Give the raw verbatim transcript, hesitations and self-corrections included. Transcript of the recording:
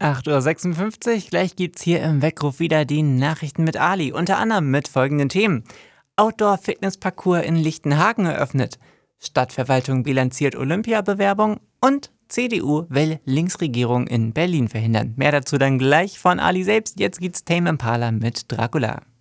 acht Uhr sechsundfünfzig, gleich gibt's hier im Weckruf wieder die Nachrichten mit Ali. Unter anderem mit folgenden Themen. Outdoor-Fitness-Parcours in Lichtenhagen eröffnet. Stadtverwaltung bilanziert Olympiabewerbung und C D U will Linksregierung in Berlin verhindern. Mehr dazu dann gleich von Ali selbst. Jetzt gibt's Tame Impala mit Dracula.